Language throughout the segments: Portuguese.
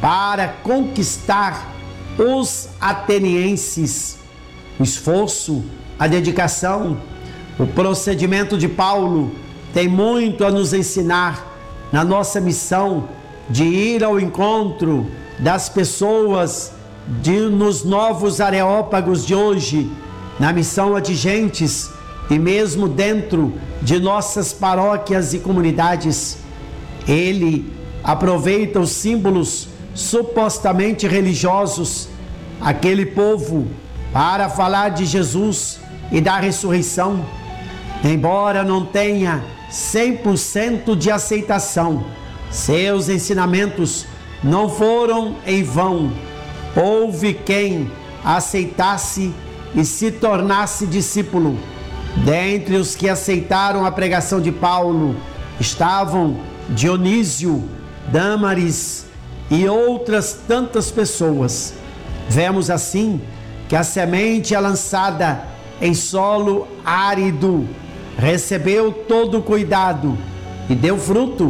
para conquistar os atenienses. O esforço, a dedicação, o procedimento de Paulo tem muito a nos ensinar na nossa missão de ir ao encontro das pessoas nos novos areópagos de hoje, na missão adigentes e mesmo dentro de nossas paróquias e comunidades. Ele aproveita os símbolos supostamente religiosos, aquele povo, para falar de Jesus e da ressurreição. Embora não tenha 100% de aceitação, seus ensinamentos não foram em vão. Houve quem aceitasse e se tornasse discípulo. Dentre os que aceitaram a pregação de Paulo estavam Dionísio, Dâmaris e outras tantas pessoas. Vemos assim que a semente é lançada em solo árido, recebeu todo o cuidado e deu fruto,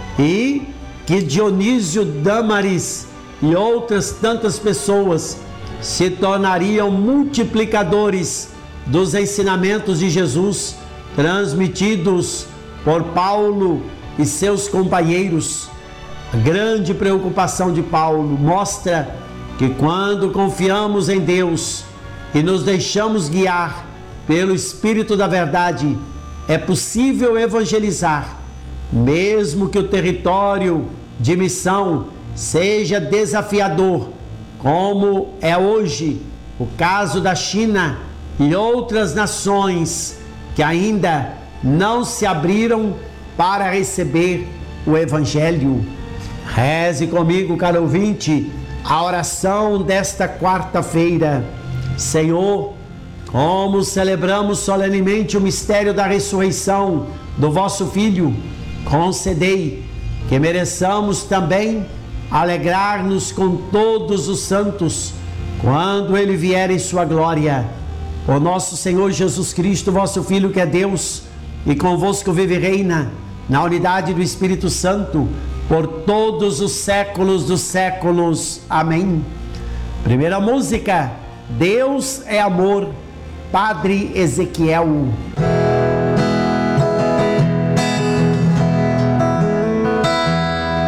e que Dionísio, Dâmaris e outras tantas pessoas se tornariam multiplicadores dos ensinamentos de Jesus transmitidos por Paulo e seus companheiros. A grande preocupação de Paulo mostra que quando confiamos em Deus e nos deixamos guiar pelo Espírito da Verdade, é possível evangelizar, mesmo que o território de missão seja desafiador, como é hoje o caso da China e outras nações que ainda não se abriram para receber o Evangelho. Reze comigo, caro ouvinte, a oração desta quarta-feira. Senhor, como celebramos solenemente o mistério da ressurreição do vosso Filho, concedei que mereçamos também alegrar-nos com todos os santos quando ele vier em sua glória. O nosso Senhor Jesus Cristo, vosso Filho, que é Deus e convosco vive e reina na unidade do Espírito Santo por todos os séculos dos séculos. Amém. Primeira música: Deus é amor, Padre Ezequiel.